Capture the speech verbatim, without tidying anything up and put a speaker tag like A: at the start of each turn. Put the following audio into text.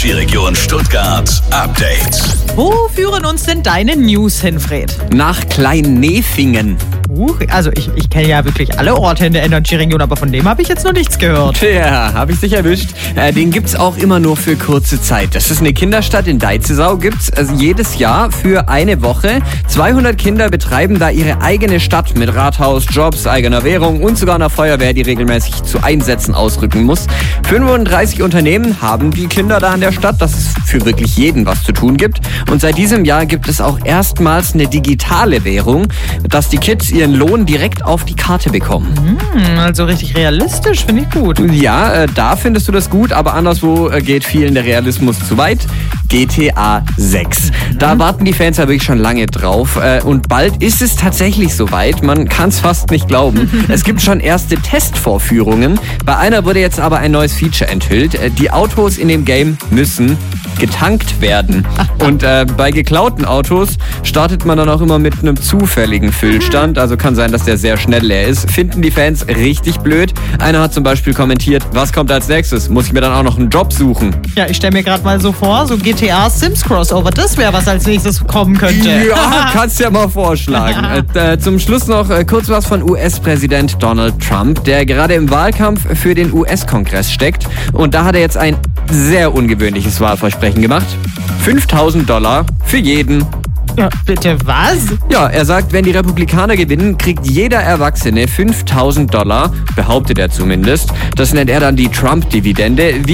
A: Energy-Region Stuttgart Update.
B: Wo führen uns denn deine News hin, Fred?
C: Nach Klein-Nefingen.
B: Uh, also ich, ich kenne ja wirklich alle Orte in der Energy-Region, aber von dem habe ich jetzt noch nichts gehört.
C: Tja, habe ich dich erwischt. Äh, den gibt's auch immer nur für kurze Zeit. Das ist eine Kinderstadt in Deizesau. Gibt's also jedes Jahr für eine Woche. zweihundert Kinder betreiben da ihre eigene Stadt mit Rathaus, Jobs, eigener Währung und sogar einer Feuerwehr, die regelmäßig zu Einsätzen ausrücken muss. fünfunddreißig Unternehmen haben die Kinder da in der Stadt, dass es für wirklich jeden was zu tun gibt. Und seit diesem Jahr gibt es auch erstmals eine digitale Währung, dass die Kids ihren Lohn direkt auf die Karte bekommen.
B: Hm, also richtig realistisch, finde ich gut.
C: Ja, äh, da findest du das gut, aber anderswo äh, geht vielen der Realismus zu weit. G T A sechs. Mhm. Da warten die Fans ja wirklich schon lange drauf. Äh, und bald ist es tatsächlich soweit. Man kann es fast nicht glauben. Es gibt schon erste Testvorführungen. Bei einer wurde jetzt aber ein neues Feature enthüllt. Äh, die Autos in dem Game müssen getankt werden. Und äh, bei geklauten Autos startet man dann auch immer mit einem zufälligen Füllstand. Also kann sein, dass der sehr schnell leer ist. Finden die Fans richtig blöd. Einer hat zum Beispiel kommentiert, was kommt als nächstes? Muss ich mir dann auch noch einen Job suchen?
B: Ja, ich stelle mir gerade mal so vor, so G T A Sims Crossover, das wäre was als nächstes kommen könnte.
C: Ja, kannst ja mal vorschlagen. äh, zum Schluss noch äh, kurz was von U S-Präsident Donald Trump, der gerade im Wahlkampf für den U S-Kongress steckt. Und da hat er jetzt ein sehr ungewöhnliches Wahlversprechen gemacht. fünftausend Dollar für jeden.
B: Ja, bitte was?
C: Ja, er sagt, wenn die Republikaner gewinnen, kriegt jeder Erwachsene fünftausend Dollar, behauptet er zumindest. Das nennt er dann die Trump-Dividende.